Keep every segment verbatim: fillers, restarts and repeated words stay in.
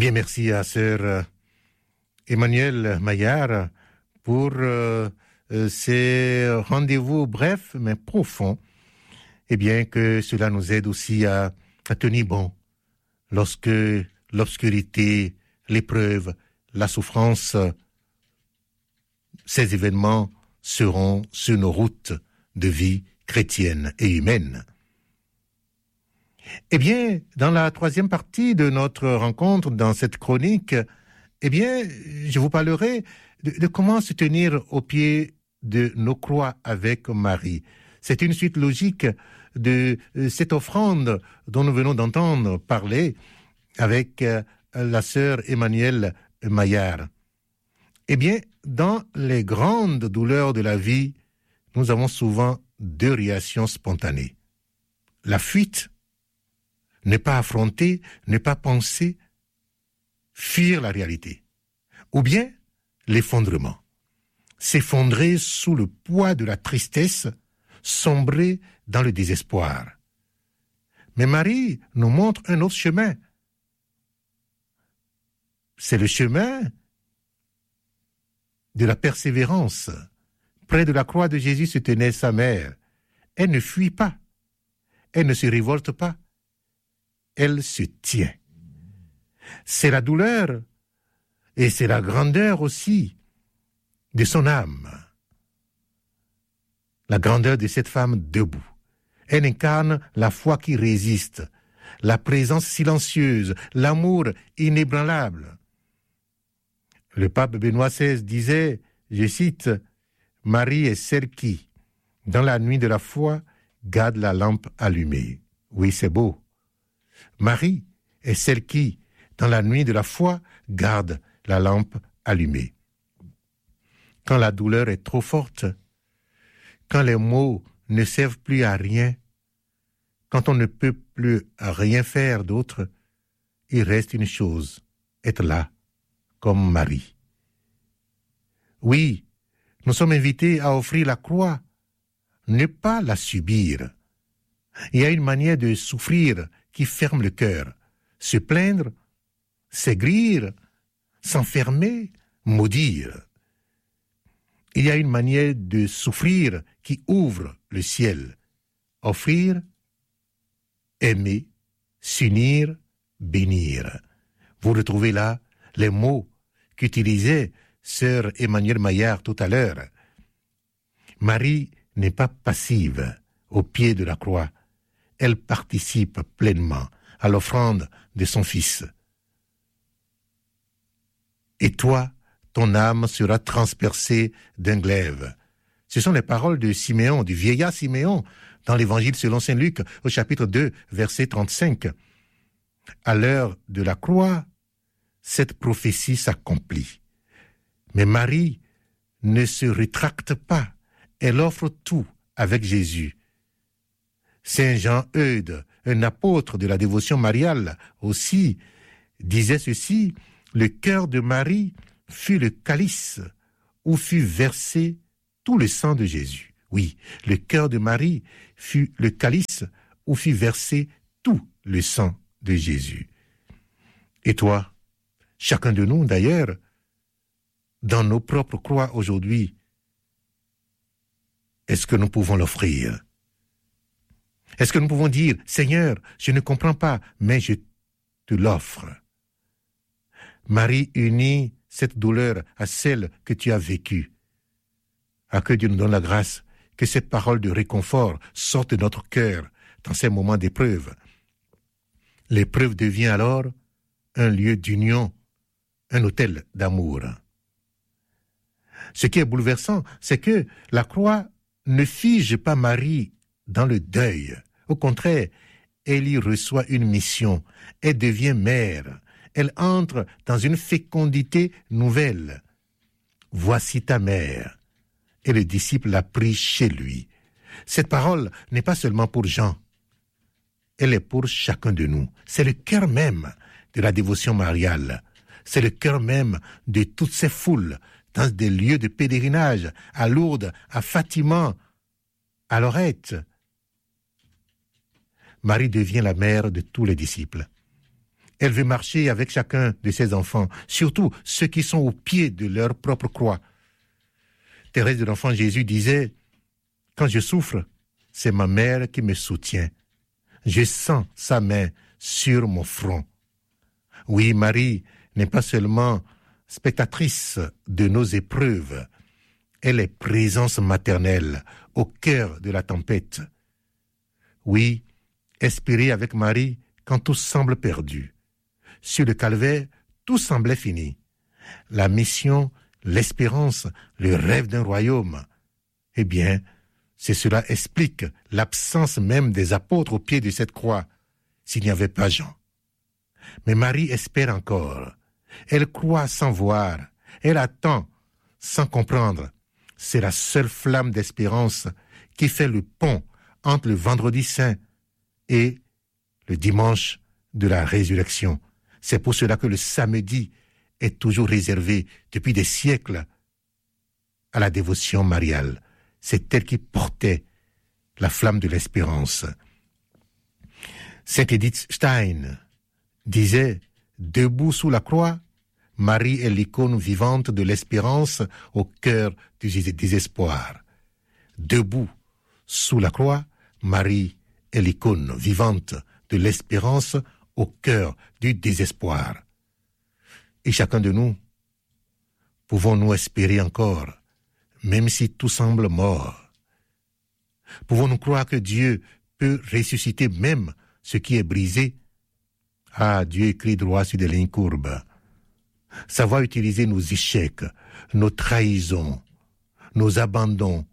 bien, merci à sœur euh, Emmanuelle Maillard pour euh, euh, ces rendez-vous brefs mais profonds. Et bien que cela nous aide aussi à, à tenir bon lorsque l'obscurité, l'épreuve, la souffrance, ces événements seront sur nos routes de vie chrétienne et humaine. Eh bien, dans la troisième partie de notre rencontre, dans cette chronique, eh bien, je vous parlerai de, de comment se tenir au pied de nos croix avec Marie. C'est une suite logique de cette offrande dont nous venons d'entendre parler avec la sœur Emmanuelle Maillard. Eh bien, dans les grandes douleurs de la vie, nous avons souvent deux réactions spontanées. La fuite, ne pas affronter, ne pas penser, fuir la réalité. Ou bien l'effondrement, s'effondrer sous le poids de la tristesse, sombrer dans le désespoir. Mais Marie nous montre un autre chemin. C'est le chemin de la persévérance. Près de la croix de Jésus se tenait sa mère. Elle ne fuit pas, elle ne se révolte pas, elle se tient. C'est la douleur et c'est la grandeur aussi de son âme. La grandeur de cette femme debout. Elle incarne la foi qui résiste, la présence silencieuse, l'amour inébranlable. Le pape Benoît seize disait, je cite, « Marie est celle qui, dans la nuit de la foi, garde la lampe allumée. » Oui, c'est beau. Marie est celle qui, dans la nuit de la foi, garde la lampe allumée. Quand la douleur est trop forte, quand les mots ne servent plus à rien, quand on ne peut plus rien faire d'autre, il reste une chose, être là, comme Marie. Oui, nous sommes invités à offrir la croix, ne pas la subir. Il y a une manière de souffrir qui ferme le cœur. Se plaindre, s'aigrir, s'enfermer, maudire. Il y a une manière de souffrir qui ouvre le ciel. Offrir, aimer, s'unir, bénir. Vous retrouvez là les mots qu'utilisait sœur Emmanuelle Maillard tout à l'heure. Marie n'est pas passive au pied de la croix. Elle participe pleinement à l'offrande de son Fils. Et toi, ton âme sera transpercée d'un glaive. Ce sont les paroles de Siméon, du vieillard Siméon, dans l'Évangile selon saint Luc, au chapitre deux, verset trente-cinq. À l'heure de la croix, cette prophétie s'accomplit. Mais Marie ne se rétracte pas. Elle offre tout avec Jésus. Saint Jean Eudes, un apôtre de la dévotion mariale aussi, disait ceci, « Le cœur de Marie fut le calice où fut versé tout le sang de Jésus. » Oui, le cœur de Marie fut le calice où fut versé tout le sang de Jésus. Et toi, chacun de nous d'ailleurs, dans nos propres croix aujourd'hui, est-ce que nous pouvons l'offrir? Est-ce que nous pouvons dire, Seigneur, je ne comprends pas, mais je te l'offre. Marie unit cette douleur à celle que tu as vécue. À que Dieu nous donne la grâce, que cette parole de réconfort sorte de notre cœur dans ces moments d'épreuve. L'épreuve devient alors un lieu d'union, un autel d'amour. Ce qui est bouleversant, c'est que la croix ne fige pas Marie dans le deuil. Au contraire, elle y reçoit une mission. Elle devient mère. Elle entre dans une fécondité nouvelle. Voici ta mère. Et le disciple l'a pris chez lui. Cette parole n'est pas seulement pour Jean. Elle est pour chacun de nous. C'est le cœur même de la dévotion mariale. C'est le cœur même de toutes ces foules dans des lieux de pèlerinage, à Lourdes, à Fatima, à Lorette. Marie devient la mère de tous les disciples. Elle veut marcher avec chacun de ses enfants, surtout ceux qui sont au pied de leur propre croix. Thérèse de l'Enfant Jésus disait, « Quand je souffre, c'est ma mère qui me soutient. Je sens sa main sur mon front. » Oui, Marie n'est pas seulement spectatrice de nos épreuves, elle est présence maternelle au cœur de la tempête. Oui, espérer avec Marie quand tout semble perdu. Sur le calvaire, tout semblait fini. La mission, l'espérance, le rêve d'un royaume. Eh bien, c'est cela explique l'absence même des apôtres au pied de cette croix, s'il n'y avait pas Jean. Mais Marie espère encore. Elle croit sans voir. Elle attend sans comprendre. C'est la seule flamme d'espérance qui fait le pont entre le vendredi saint et le dimanche de la résurrection. C'est pour cela que le samedi est toujours réservé depuis des siècles à la dévotion mariale. C'est elle qui portait la flamme de l'espérance. Sainte Edith Stein disait, « Debout sous la croix, Marie est l'icône vivante de l'espérance au cœur du désespoir. » Debout sous la croix, Marie est l'icône vivante de l'espérance au cœur du désespoir. Et chacun de nous, pouvons-nous espérer encore, même si tout semble mort? Pouvons-nous croire que Dieu peut ressusciter même ce qui est brisé? Ah, Dieu écrit droit sur des lignes courbes. Savoir utiliser nos échecs, nos trahisons, nos abandons,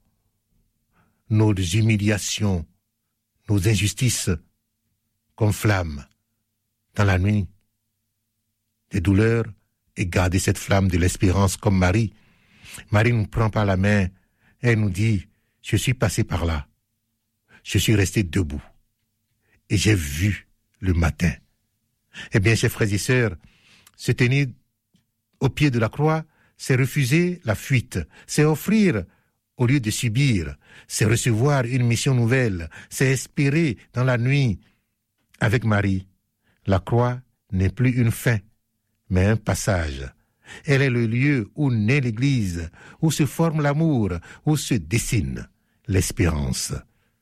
nos humiliations, nos injustices comme flammes dans la nuit des douleurs et garder cette flamme de l'espérance comme Marie. Marie nous prend par la main, elle nous dit, je suis passé par là, je suis resté debout et j'ai vu le matin. Eh bien, chers frères et sœurs, se tenir au pied de la croix, c'est refuser la fuite, c'est offrir au lieu de subir, c'est recevoir une mission nouvelle, c'est espérer dans la nuit. Avec Marie, la croix n'est plus une fin, mais un passage. Elle est le lieu où naît l'Église, où se forme l'amour, où se dessine l'espérance.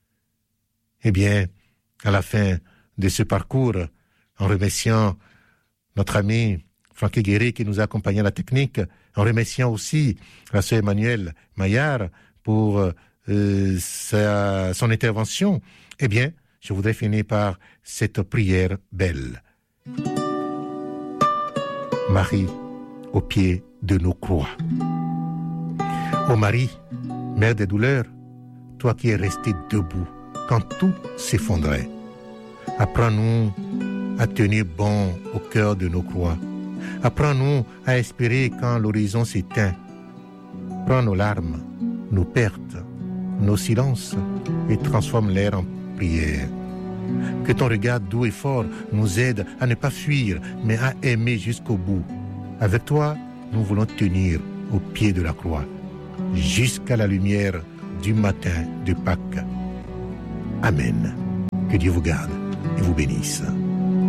Eh bien, à la fin de ce parcours, en remerciant notre ami Francky Guéry qui nous a accompagnés à la technique, en remerciant aussi la sœur Emmanuelle Maillard pour euh, sa, son intervention, eh bien, je voudrais finir par cette prière belle. Marie, au pied de nos croix. Ô Marie, mère des douleurs, toi qui es restée debout quand tout s'effondrait, apprends-nous à tenir bon au cœur de nos croix. Apprends-nous à espérer quand l'horizon s'éteint. Prends nos larmes, nos pertes, nos silences et transforme-les en prière. Que ton regard doux et fort nous aide à ne pas fuir, mais à aimer jusqu'au bout. Avec toi, nous voulons tenir au pied de la croix, jusqu'à la lumière du matin de Pâques. Amen. Que Dieu vous garde et vous bénisse.